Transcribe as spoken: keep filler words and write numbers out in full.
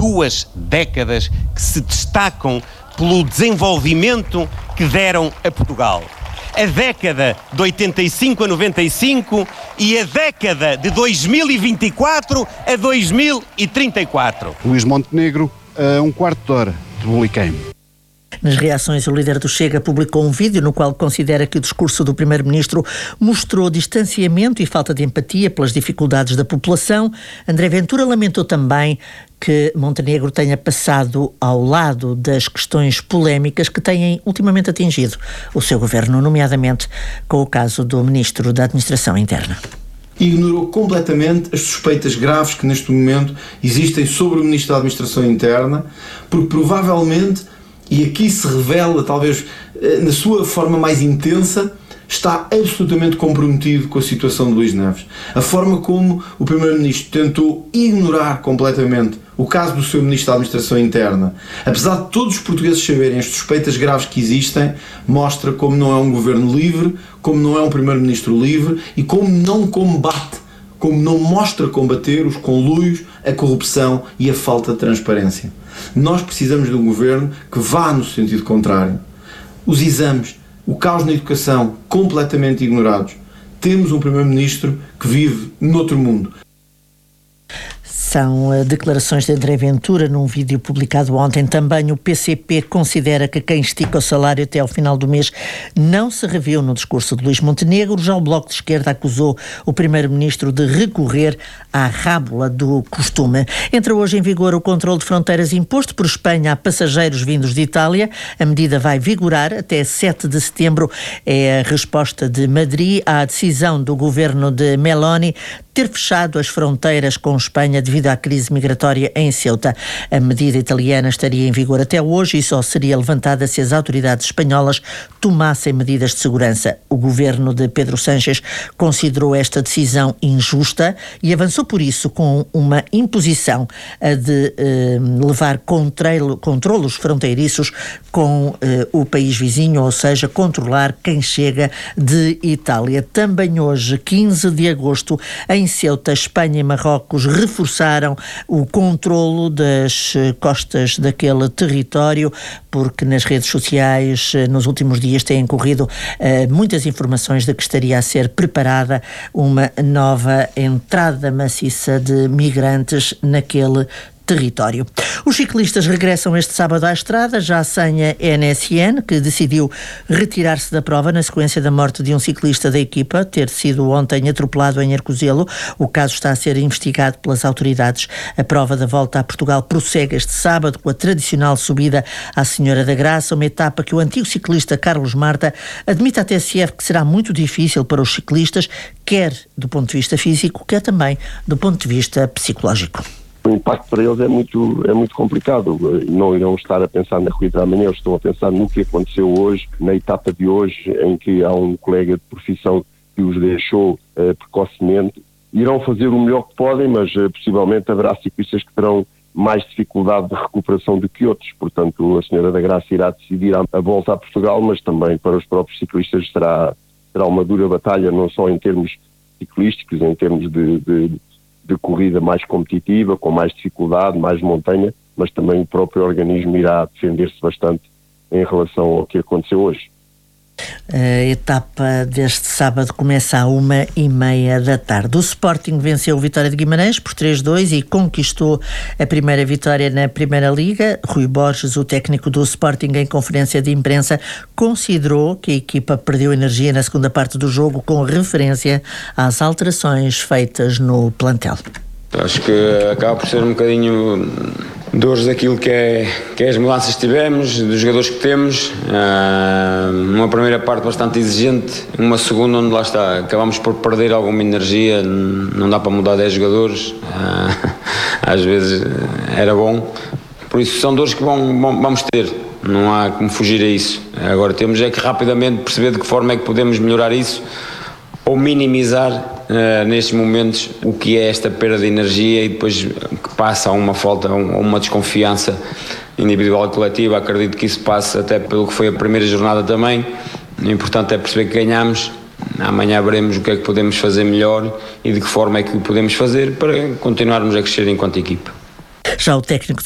duas décadas que se destacam pelo desenvolvimento que deram a Portugal. A década de oitenta e cinco a noventa e cinco e a década de dois mil e vinte e quatro a dois mil e trinta e quatro. Luís Montenegro, a um quarto de hora de Bulicame. Nas reações, o líder do Chega publicou um vídeo no qual considera que o discurso do primeiro-ministro mostrou distanciamento e falta de empatia pelas dificuldades da população. André Ventura lamentou também que Montenegro tenha passado ao lado das questões polémicas que têm ultimamente atingido o seu governo, nomeadamente com o caso do ministro da Administração Interna. Ignorou completamente as suspeitas graves que neste momento existem sobre o ministro da Administração Interna, porque provavelmente, e aqui se revela, talvez na sua forma mais intensa, está absolutamente comprometido com a situação de Luís Neves. A forma como o primeiro-ministro tentou ignorar completamente o caso do seu ministro da Administração Interna, apesar de todos os portugueses saberem as suspeitas graves que existem, mostra como não é um governo livre, como não é um primeiro-ministro livre e como não combate, como não mostra combater os conluios, a corrupção e a falta de transparência. Nós precisamos de um governo que vá no sentido contrário. Os exames, o caos na educação, completamente ignorados. Temos um primeiro-ministro que vive noutro mundo. São declarações de André Ventura num vídeo publicado ontem. Também o P C P considera que quem estica o salário até ao final do mês não se reviu no discurso de Luís Montenegro. Já o Bloco de Esquerda acusou o primeiro-ministro de recorrer à rábula do costume. Entra hoje em vigor o controle de fronteiras imposto por Espanha a passageiros vindos de Itália. A medida vai vigorar até sete de setembro. É a resposta de Madrid à decisão do governo de Meloni ter fechado as fronteiras com Espanha devido à crise migratória em Ceuta. A medida italiana estaria em vigor até hoje e só seria levantada se as autoridades espanholas tomassem medidas de segurança. O governo de Pedro Sánchez considerou esta decisão injusta e avançou por isso com uma imposição de eh, levar controle, controlos fronteiriços com eh, o país vizinho, ou seja, controlar quem chega de Itália. Também hoje, quinze de agosto, em Ceuta, Espanha e Marrocos reforçaram o controlo das costas daquele território, porque nas redes sociais nos últimos dias têm corrido uh, muitas informações de que estaria a ser preparada uma nova entrada maciça de migrantes naquele território. Os ciclistas regressam este sábado à estrada, já sem a N S N, que decidiu retirar-se da prova na sequência da morte de um ciclista da equipa, ter sido ontem atropelado em Arcozelo. O caso está a ser investigado pelas autoridades. A prova da volta a Portugal prossegue este sábado com a tradicional subida à Senhora da Graça, uma etapa que o antigo ciclista Carlos Marta admite à T S F que será muito difícil para os ciclistas, quer do ponto de vista físico, quer também do ponto de vista psicológico. O impacto para eles é muito, é muito complicado. Não irão estar a pensar na corrida de amanhã, eles estão a pensar no que aconteceu hoje, na etapa de hoje, em que há um colega de profissão que os deixou uh, precocemente. Irão fazer o melhor que podem, mas uh, possivelmente haverá ciclistas que terão mais dificuldade de recuperação do que outros. Portanto, a Senhora da Graça irá decidir a, a volta a Portugal, mas também para os próprios ciclistas será, será uma dura batalha, não só em termos ciclísticos, em termos de... de de corrida mais competitiva, com mais dificuldade, mais montanha, mas também o próprio organismo irá defender-se bastante em relação ao que aconteceu hoje. A etapa deste sábado começa à uma e meia da tarde. O Sporting venceu o Vitória de Guimarães por três a dois e conquistou a primeira vitória na Primeira Liga. Rui Borges, o técnico do Sporting, em conferência de imprensa, considerou que a equipa perdeu energia na segunda parte do jogo com referência às alterações feitas no plantel. Acho que acaba por ser um bocadinho dores daquilo que é, que é as mudanças que tivemos, dos jogadores que temos. Uh, uma primeira parte bastante exigente, uma segunda onde lá está, acabamos por perder alguma energia, não dá para mudar dez jogadores, uh, às vezes era bom. Por isso são dores que vão, vão, vamos ter, não há como fugir a isso. Agora temos é que rapidamente perceber de que forma é que podemos melhorar isso ou minimizar Uh, nestes momentos o que é esta perda de energia e depois que passa a uma falta, a uma desconfiança individual e coletiva. Acredito que isso passa até pelo que foi a primeira jornada também. O importante é perceber que ganhamos. Amanhã veremos o que é que podemos fazer melhor e de que forma é que o podemos fazer para continuarmos a crescer enquanto equipa. Já o técnico